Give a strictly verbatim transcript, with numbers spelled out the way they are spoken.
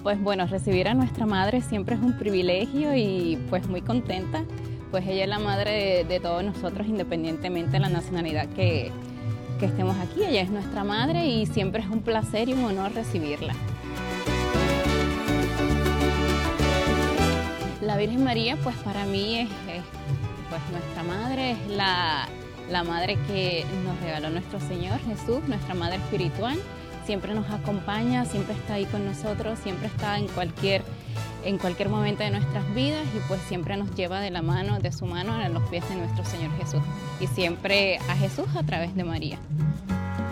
Pues bueno, recibir a nuestra madre siempre es un privilegio y pues muy contenta, pues ella es la madre de, de todos nosotros independientemente de la nacionalidad que, que estemos aquí. Ella es nuestra madre y siempre es un placer y un honor recibirla. La Virgen María pues para mí es, es pues nuestra madre, es la, la madre que nos regaló nuestro Señor Jesús, nuestra madre espiritual. Siempre nos acompaña, siempre está ahí con nosotros, siempre está en cualquier, en cualquier momento de nuestras vidas y pues siempre nos lleva de la mano, de su mano, en los pies de nuestro Señor Jesús. Y siempre a Jesús a través de María.